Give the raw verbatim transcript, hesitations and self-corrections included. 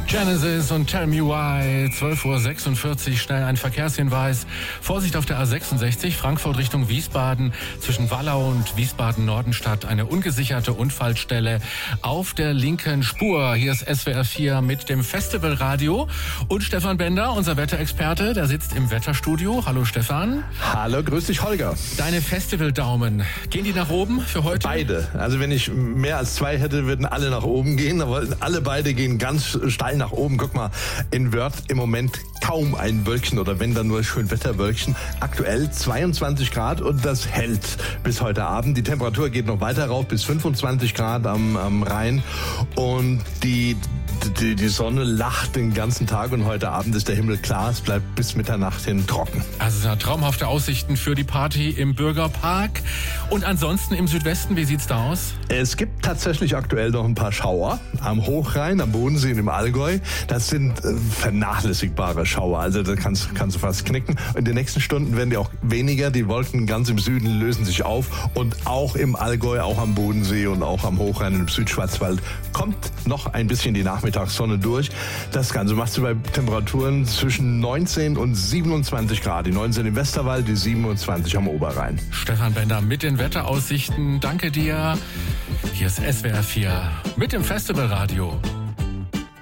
Genesis und Tell Me Why, zwölf Uhr sechsundvierzig, schnell ein Verkehrshinweis. Vorsicht auf der A sechsundsechzig, Frankfurt Richtung Wiesbaden, zwischen Wallau und Wiesbaden-Nordenstadt, eine ungesicherte Unfallstelle auf der linken Spur. Hier ist S W R vier mit dem Festivalradio und Stefan Bender, unser Wetterexperte, der sitzt im Wetterstudio. Hallo Stefan. Hallo, grüß dich Holger. Deine Festivaldaumen, gehen die nach oben für heute? Beide. Also wenn ich mehr als zwei hätte, würden alle nach oben gehen, aber alle beide gehen ganz steil nach oben. Guck mal, in Wörth im Moment kaum ein Wölkchen oder wenn dann nur Schönwetterwölkchen. Aktuell zweiundzwanzig Grad und das hält bis heute Abend. Die Temperatur geht noch weiter rauf bis fünfundzwanzig Grad am, am Rhein und die, die, die Sonne lacht den ganzen Tag und heute Abend ist der Himmel klar. Es bleibt bis Mitternacht hin trocken. Also ja, traumhafte Aussichten für die Party im Bürgerpark. Und ansonsten im Südwesten, wie sieht's da aus? Es gibt tatsächlich aktuell noch ein paar Schauer am Hochrhein, am Bodensee und im Allgäu. Das sind äh, vernachlässigbare Schauer, also da kannst, kannst du fast knicken. In den nächsten Stunden werden die auch weniger. Die Wolken ganz im Süden lösen sich auf und auch im Allgäu, auch am Bodensee und auch am Hochrhein und im Südschwarzwald kommt noch ein bisschen die Nachmittagssonne durch. Das Ganze machst du bei Temperaturen zwischen neunzehn und siebenundzwanzig Grad. Die neunzehn im Westerwald, die siebenundzwanzig am Oberrhein. Stefan Bender mit den Wetteraussichten. Danke dir. Hier ist S W R vier mit dem Festivalradio.